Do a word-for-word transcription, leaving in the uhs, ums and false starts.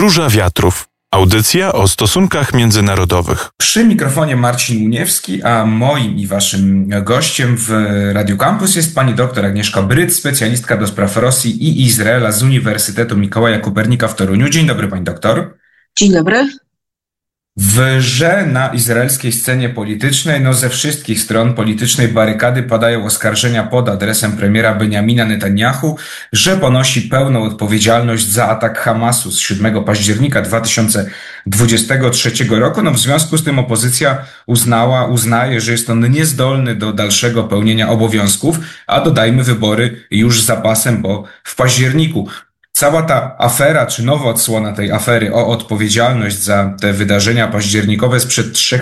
Róża Wiatrów. Audycja o stosunkach międzynarodowych. Przy mikrofonie Marcin Uniewski, a moim i waszym gościem w Radiu Campus jest pani doktor Agnieszka Bryc, specjalistka do spraw Rosji i Izraela z Uniwersytetu Mikołaja Kopernika w Toruniu. Dzień dobry, pani doktor. Dzień dobry. Wrze na izraelskiej scenie politycznej, no ze wszystkich stron politycznej barykady padają oskarżenia pod adresem premiera Benjamina Netanjahu, że ponosi pełną odpowiedzialność za atak Hamasu z siódmego października dwa tysiące dwudziestego trzeciego roku. No w związku z tym opozycja uznała, uznaje, że jest on niezdolny do dalszego pełnienia obowiązków, a dodajmy wybory już z zapasem, bo w październiku. Cała ta afera, czy nowa odsłona tej afery o odpowiedzialność za te wydarzenia październikowe sprzed trzech